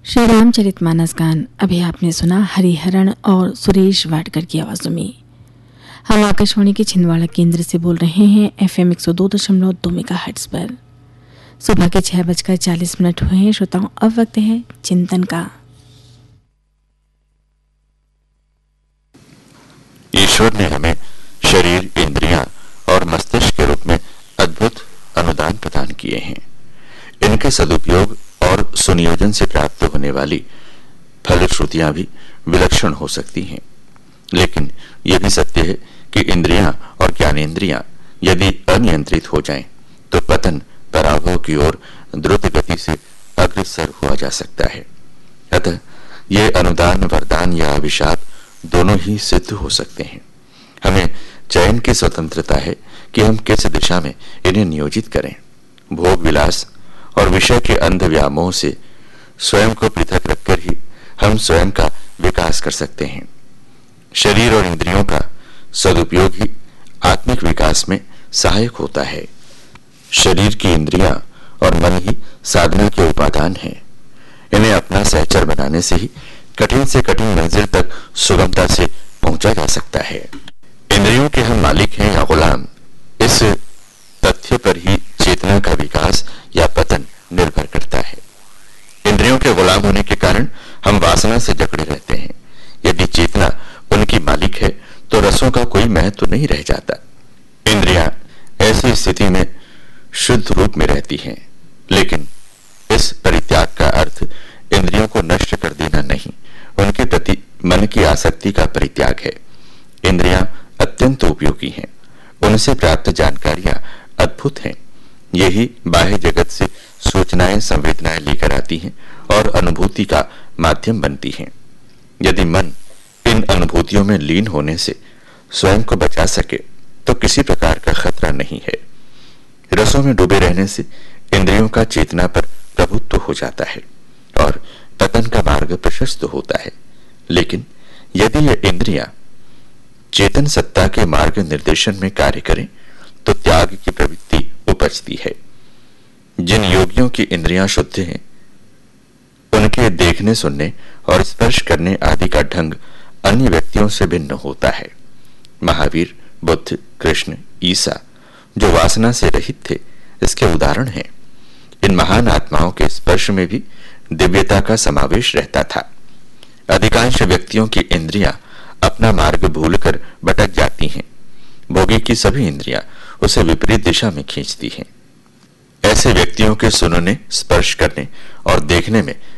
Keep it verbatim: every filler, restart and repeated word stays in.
श्री रामचरितमानस गान अभी आपने सुना हरिहरन और सुरेश वाडकर की आवाजों में। हम आकाशवाणी के छिंदवाड़ा केंद्र से बोल रहे हैं एफएम एक सौ दो दशमलव दो मेगाहर्ट्ज पर। सुबह के छह बजकर चालीस मिनट हुए हैं श्रोताओं, अब वक्त है चिंतन का। ईश्वर ने हमें शरीर, इंद्रियां और मस्तिष्क के रूप में अद्भुत अनुदान प्रदान किए हैं। इनके सदुपयोग और सुनियोजन से प्राप्त होने वाली फलश्रुतियां भी विलक्षण हो सकती हैं, लेकिन यह भी सत्य है कि इंद्रियां और ज्ञानेंद्रियां यदि अनियंत्रित हो जाएं, तो पतन पराभव की ओर द्रुत गति से अग्रसर हुआ जा सकता है। अतः ये अनुदान, वरदान या अभिशाप दोनों ही सिद्ध हो सकते हैं। हमें चयन की स्वतंत्रता है कि हम किस दिशा में इन्हें नियोजित करें। भोग विलास और विषय के अंध व्यामोह से स्वयं को पृथक रखकर ही हम स्वयं का विकास कर सकते हैं। शरीर और इंद्रियों का सदुपयोग ही आत्मिक विकास में सहायक होता है। शरीर की इंद्रियां और मन ही साधना के उपादान हैं। इन्हें अपना सहचर बनाने से ही कठिन से कठिन मंजिल तक सुगमता से पहुंचा जा सकता है। इंद्रियों के हम मालिक हैं या गुलाम, इस तथ्य पर ही चेतना का विकास या पतन निर्भर करता है। इंद्रियों के गुलाम होने के कारण हम वासना से जकड़े रहते हैं। यदि चेतना उनकी मालिक है तो रसों का कोई महत्व नहीं रह जाता। इंद्रियां ऐसी स्थिति में शुद्ध रूप में रहती हैं, लेकिन इस परित्याग का अर्थ इंद्रियों को नष्ट कर देना नहीं, उनके प्रति मन की आसक्ति का परित्याग है। इंद्रियां अत्यंत उपयोगी हैं, उनसे प्राप्त जानकारियां अद्भुत हैं। यही बाह्य जगत से सूचनाएं, संवेदनाएं लेकर आती हैं और अनुभूति का माध्यम बनती हैं। यदि मन इन अनुभूतियों में लीन होने से स्वयं को बचा सके तो किसी प्रकार का खतरा नहीं है। रसों में डूबे रहने से इंद्रियों का चेतना पर प्रभुत्व हो जाता है और पतन का मार्ग प्रशस्त होता है। लेकिन यदि ये इंद्रियां चेतन सत्ता के मार्ग निर्देशन में कार्य करें तो त्याग की प्रवृत्ति उपजती है। जिन योगियों की इंद्रियां शुद्ध हैं, उनके देखने, सुनने और स्पर्श करने आदि का ढंग अन्य व्यक्तियों से भिन्न होता है। महावीर, बुद्ध, कृष्ण, ईसा जो वासना से रहित थे, इसके उदाहरण हैं। इन महान आत्माओं के स्पर्श में भी दिव्यता का समावेश रहता था। अधिकांश व्यक्तियों की इंद्रियां अपना मार्ग भूलकर भटक जाती हैं। भोगी की सभी इंद्रियां उसे विपरीत दिशा में खींचती हैं। ऐसे व्यक्तियों के सुनने, स्पर्श करने और देखने में